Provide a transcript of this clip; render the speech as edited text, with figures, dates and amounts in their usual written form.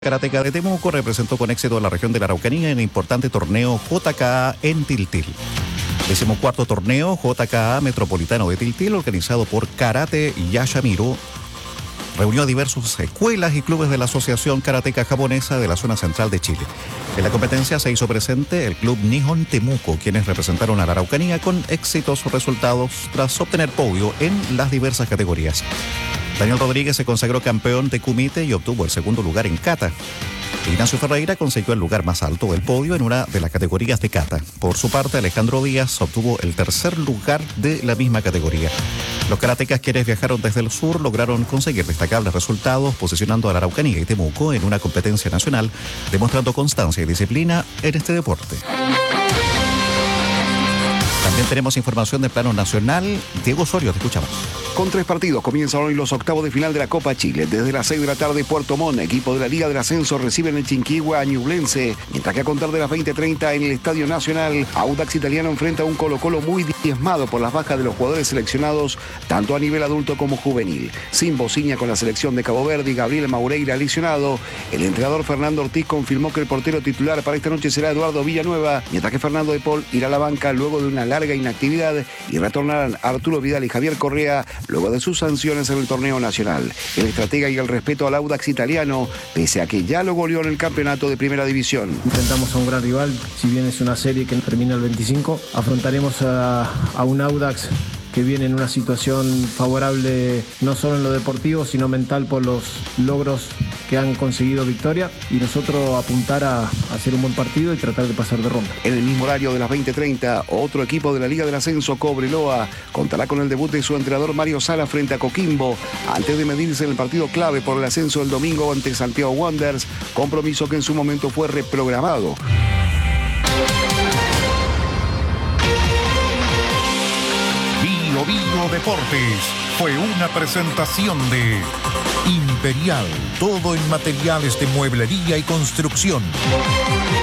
Karateka de Temuco representó con éxito a la región de la Araucanía en el importante torneo JKA en Tiltil. 14º torneo JKA Metropolitano de Tiltil, organizado por Karate Yashamiro, reunió a diversas escuelas y clubes de la Asociación Karateka Japonesa de la zona central de Chile. En la competencia se hizo presente el club Nihon Temuco, quienes representaron a la Araucanía con exitosos resultados tras obtener podio en las diversas categorías. Daniel Rodríguez se consagró campeón de kumite y obtuvo el segundo lugar en kata. Ignacio Ferreira consiguió el lugar más alto del podio en una de las categorías de kata. Por su parte, Alejandro Díaz obtuvo el tercer lugar de la misma categoría. Los karatecas, quienes viajaron desde el sur, lograron conseguir destacables resultados, posicionando a la Araucanía y Temuco en una competencia nacional, demostrando constancia y disciplina en este deporte. También tenemos información del plano nacional. Diego Osorio, te escuchamos. Con 3 partidos comienzan hoy los octavos de final de la Copa Chile. Desde las 6 de la tarde, Puerto Montt, equipo de la Liga del Ascenso, reciben el Chinquihua a Ñublense, mientras que a contar de las 20:30 en el Estadio Nacional, Audax Italiano enfrenta a un Colo-Colo muy diezmado por las bajas de los jugadores seleccionados, tanto a nivel adulto como juvenil. Sin Bociña con la selección de Cabo Verde y Gabriel Maureira lesionado, el entrenador Fernando Ortiz confirmó que el portero titular para esta noche será Eduardo Villanueva, mientras que Fernando de Paul irá a la banca luego de una larga inactividad y retornarán Arturo Vidal y Javier Correa luego de sus sanciones en el torneo nacional. El estratega y el respeto al Audax Italiano, pese a que ya lo goleó en el campeonato de primera división. Enfrentamos a un gran rival, si bien es una serie que termina el 25, afrontaremos a un Audax que viene en una situación favorable no solo en lo deportivo, sino mental por los logros que han conseguido victoria, y nosotros apuntar a hacer un buen partido y tratar de pasar de ronda. En el mismo horario de las 20:30, otro equipo de la Liga del Ascenso, Cobreloa, contará con el debut de su entrenador Mario Sala frente a Coquimbo, antes de medirse en el partido clave por el ascenso el domingo ante Santiago Wanderers, compromiso que en su momento fue reprogramado. Bio Deportes fue una presentación de Imperial, todo en materiales de mueblería y construcción.